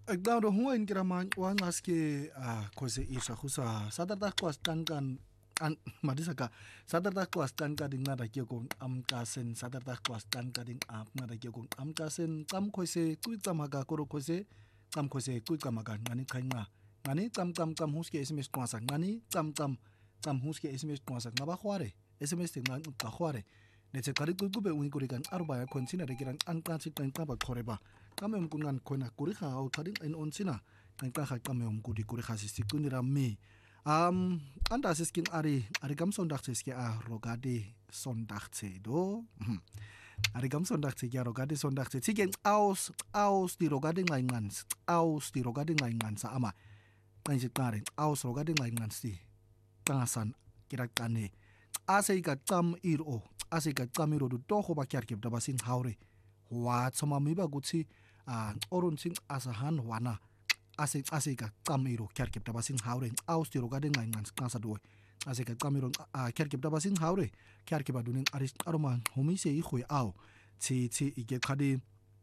Ekdado huwain kiraman wangaske kose isa husa sadardak kwas kankan an madisaka sadardak kwas kanka ding nada kyoko amkasen sadardak kwas kanka ding nada kyoko amkasen kam kose kuitamaga koro kose kam kose kuitamaga ngani kainga ngani kam huske sms kwasa ngani kam huske sms kwasa ngaba khware sms te ngani khware netse kali kube unikurikan arba ya konsina rekiran ankansi kanka khoreba kame mkungan khona kuriha au thading en onsina kanka kame mkudi kuriha sistikunira me anda siskin ari gam sondagtse a rogade sondagtse do ari gam sondagtse ya rogade sondagtse tiken aus di rogade ngaingans aus di rogade ngaingans ama kanje qare aus rogade ngaingans ti tangasan kira kane ase ka qam iro ase ka qamiro do toho ba kyarke da basin haure wa tsoma miba gutsi orun sing asahan wana ase ka qamiro kyarke da basin haure aus di rogade ngaingans qasa do ase ka qamiro kyarke da basin haure kyarke ba dunin aris aroma homise I khoi au ti ige khadi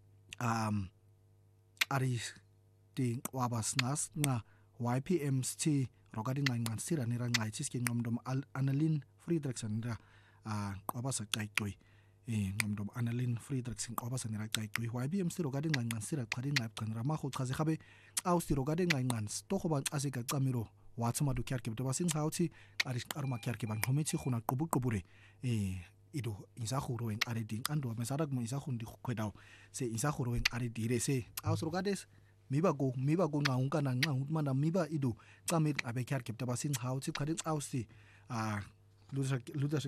aris ding wabas nas na YPMs ti rogade ngaingans tira nira ngai tis ke ngomdom Annalyn Friedrichsen ra wabasa kaikoi ngomdom Annalyn Friedrichsen wabasa nira kaikoi YPMs ti rogade ngaingans tira khadi ngai kan rama kho khaze khabe aus ti rogade ngaingans to khoba ase ka qamiro watsama du kyarke to basin hauti aris arma kyarke ban hometsi khuna qubure ido insahuro en are ding ando mesarak mo isahundi khwedao se insahuro en are dire se aus rogades miba go ngaunka na ngaun mana miba ido qamir abe kyarke to basin hauti khadin aus ti luda